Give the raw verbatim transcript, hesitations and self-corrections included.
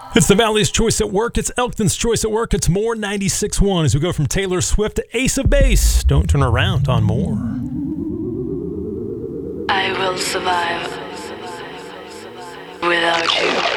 It's the Valley's Choice at Work. It's Elkton's Choice at Work. It's more ninety-six point one as we go from Taylor Swift to Ace of Base. Don't turn around on more. I will survive without you.